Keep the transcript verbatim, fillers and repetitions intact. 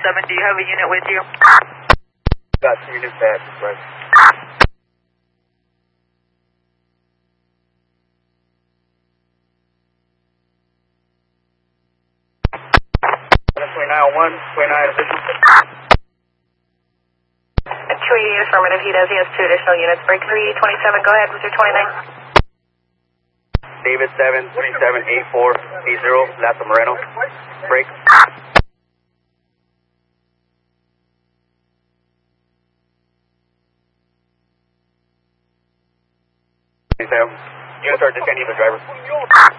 seven, do you have a unit with you? Got two units at Express. twenty-nine oh one, twenty-nine additional. two eighty affirmative, he does, he has two additional units. Break three twenty-seven, go ahead with your twenty-nine. David seven three seven eight four eight zero, Lazo Moreno. Break. twenty-seven. Units are descending the driver.